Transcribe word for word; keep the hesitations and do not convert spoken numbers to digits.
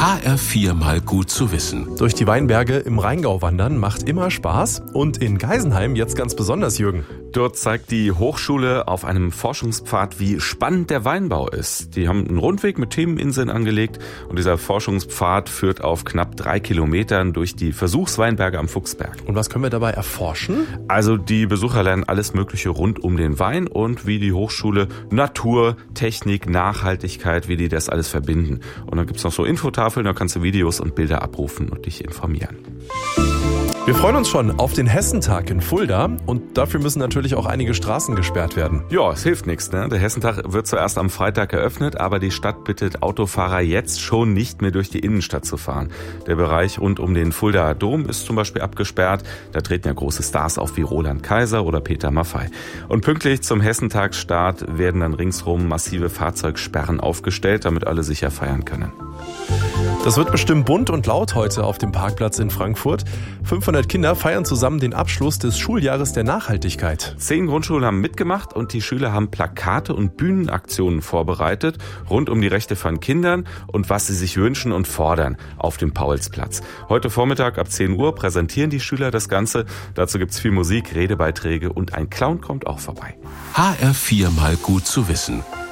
H R vier mal gut zu wissen. Durch die Weinberge im Rheingau wandern macht immer Spaß und in Geisenheim jetzt ganz besonders, Jürgen. Dort zeigt die Hochschule auf einem Forschungspfad, wie spannend der Weinbau ist. Die haben einen Rundweg mit Themeninseln angelegt und dieser Forschungspfad führt auf knapp drei Kilometern durch die Versuchsweinberge am Fuchsberg. Und was können wir dabei erforschen? Also die Besucher lernen alles Mögliche rund um den Wein und wie die Hochschule Natur, Technik, Nachhaltigkeit, wie die das alles verbinden. Und dann gibt's noch so Infotafeln, da kannst du Videos und Bilder abrufen und dich informieren. Wir freuen uns schon auf den Hessentag in Fulda und dafür müssen natürlich auch einige Straßen gesperrt werden. Ja, es hilft nichts, ne? Der Hessentag wird zuerst am Freitag eröffnet, aber die Stadt bittet Autofahrer jetzt schon nicht mehr durch die Innenstadt zu fahren. Der Bereich rund um den Fuldaer Dom ist zum Beispiel abgesperrt. Da treten ja große Stars auf wie Roland Kaiser oder Peter Maffay. Und pünktlich zum Hessentagsstart werden dann ringsrum massive Fahrzeugsperren aufgestellt, damit alle sicher feiern können. Das wird bestimmt bunt und laut heute auf dem Parkplatz in Frankfurt. fünfhundert Kinder feiern zusammen den Abschluss des Schuljahres der Nachhaltigkeit. Zehn Grundschulen haben mitgemacht und die Schüler haben Plakate und Bühnenaktionen vorbereitet rund um die Rechte von Kindern und was sie sich wünschen und fordern auf dem Paulsplatz. Heute Vormittag ab zehn Uhr präsentieren die Schüler das Ganze. Dazu gibt's viel Musik, Redebeiträge und ein Clown kommt auch vorbei. H R vier mal gut zu wissen.